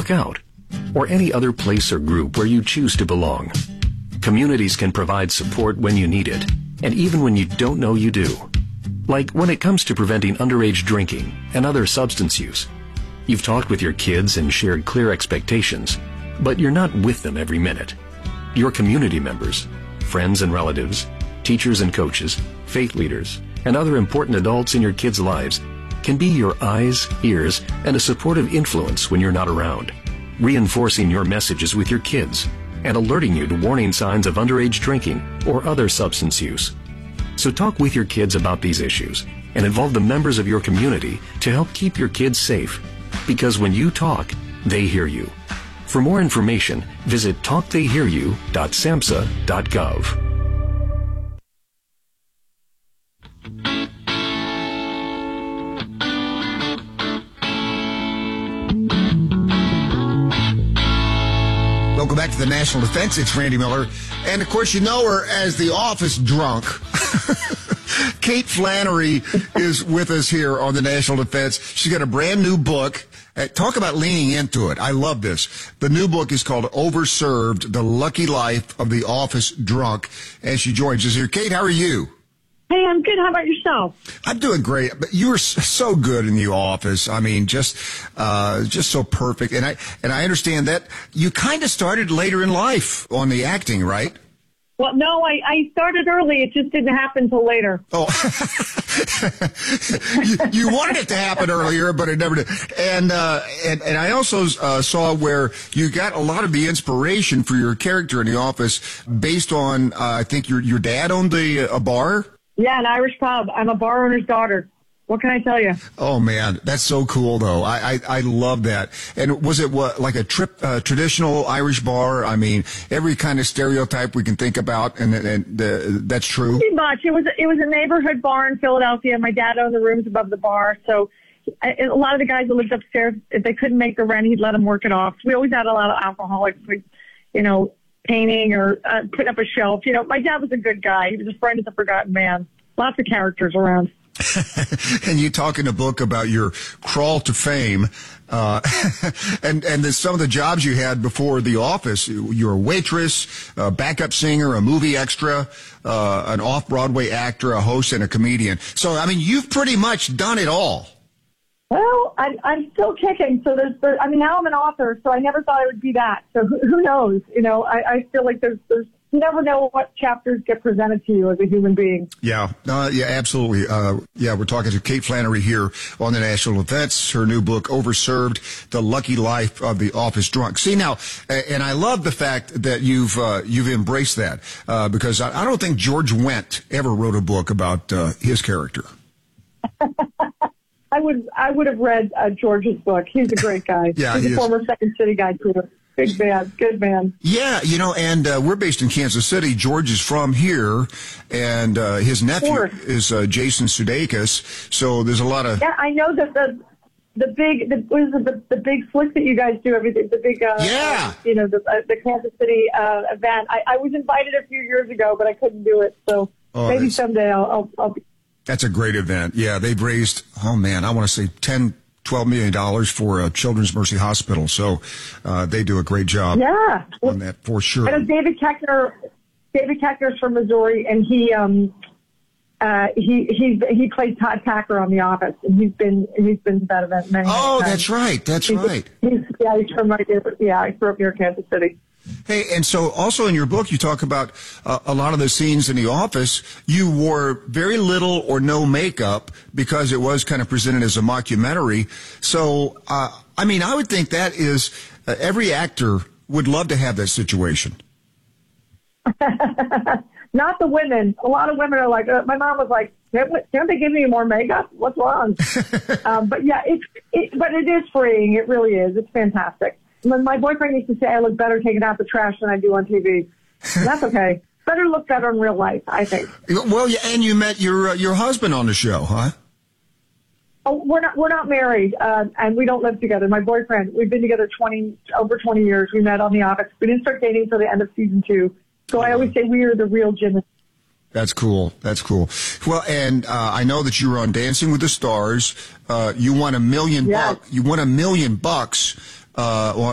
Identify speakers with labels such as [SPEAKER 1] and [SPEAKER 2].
[SPEAKER 1] work out, or any other place or group where you choose to belong. Communities can provide support when you need it, and even when you don't know you do. Like when it comes to preventing underage drinking and other substance use. You've talked with your kids and shared clear expectations, but you're not with them every minute. Your community members, friends and relatives, teachers and coaches, faith leaders, and other important adults in your kids' lives can be your eyes, ears, and a supportive influence when you're not around, reinforcing your messages with your kids and alerting you to warning signs of underage drinking or other substance use. So talk with your kids about these issues and involve the members of your community to help keep your kids safe. Because when you talk, they hear you. For more information, visit talktheyhearyou.samhsa.gov.
[SPEAKER 2] Welcome back to the National Defense. It's Randy Miller. And, of course, you know her as the office drunk. Kate Flannery is with us here on the National Defense. She's got a brand new book. Talk about leaning into it. I love this. The new book is called Overserved, The Lucky Life of the Office Drunk. And she joins us here. Kate, how are you?
[SPEAKER 3] Hey, I'm good. How about yourself?
[SPEAKER 2] I'm doing great. But you were so good in the office. I mean, just so perfect. And I understand that you kind of started later in life on the acting, right?
[SPEAKER 3] Well, no, I started early. It just didn't happen till later.
[SPEAKER 2] Oh, you wanted it to happen earlier, but it never did. And I also saw where you got a lot of the inspiration for your character in The Office based on, I think your dad owned a bar.
[SPEAKER 3] Yeah, an Irish pub. I'm a bar owner's daughter. What can I tell you?
[SPEAKER 2] Oh man, that's so cool though. I love that. And was it like a traditional Irish bar? I mean, every kind of stereotype we can think about, and that's true.
[SPEAKER 3] Pretty much. It was a neighborhood bar in Philadelphia. My dad owned the rooms above the bar, so a lot of the guys that lived upstairs, if they couldn't make the rent, he'd let them work it off. We always had a lot of alcoholics, painting or putting up a shelf. My dad was a good guy. He was a friend of the forgotten man. Lots of characters around.
[SPEAKER 2] And you talk in a book about your crawl to fame, and some of the jobs you had before The Office. You're a waitress, a backup singer, a movie extra, an off-Broadway actor, a host, and a comedian. So, I mean, you've pretty much done it all.
[SPEAKER 3] Well, I'm still kicking. So now I'm an author, so I never thought I would be that. So who knows? I feel like there's you never know what chapters get presented to you as a human being.
[SPEAKER 2] Yeah, absolutely. We're talking to Kate Flannery here on the National Defense. Her new book, Overserved, The Lucky Life of the Office Drunk. See now, and I love the fact that you've embraced that, because I don't think George Wendt ever wrote a book about his character.
[SPEAKER 3] I would have read George's book. He's a great guy.
[SPEAKER 2] Yeah,
[SPEAKER 3] he's a former Second City guy too. Big man, good man.
[SPEAKER 2] Yeah, and we're based in Kansas City. George is from here, and his nephew is Jason Sudeikis. So there's a lot of.
[SPEAKER 3] Yeah, I know that the big flick that you guys do, everything, the big the Kansas City event. I was invited a few years ago, but I couldn't do it. So maybe someday I'll be. That's
[SPEAKER 2] a great event. Yeah, they've raised, I want to say $12 million for Children's Mercy Hospital. So they do a great job on that for sure.
[SPEAKER 3] I know David Koechner's from Missouri, and he played Todd Packer on The Office, and he's been to that event many times.
[SPEAKER 2] That's right. He's
[SPEAKER 3] from right here. Yeah, I grew up near Kansas City.
[SPEAKER 2] Hey, and so also in your book, you talk about a lot of the scenes in The Office. You wore very little or no makeup because it was kind of presented as a mockumentary. So, I would think that is every actor would love to have that situation.
[SPEAKER 3] Not the women. A lot of women are like, my mom was like, can't they give me more makeup? What's wrong? But yeah, but it is freeing. It really is. It's fantastic. My boyfriend used to say I look better taking out the trash than I do on TV. That's okay. Better look better in real life, I think.
[SPEAKER 2] Well, and you met your husband on the show, huh?
[SPEAKER 3] Oh, we're not married, and we don't live together. My boyfriend, we've been together over 20 years. We met on The Office. We didn't start dating until the end of season 2. So I always say we are the real Jim.
[SPEAKER 2] That's cool. Well, and I know that you were on Dancing with the Stars. You won $1 million. You won $1 million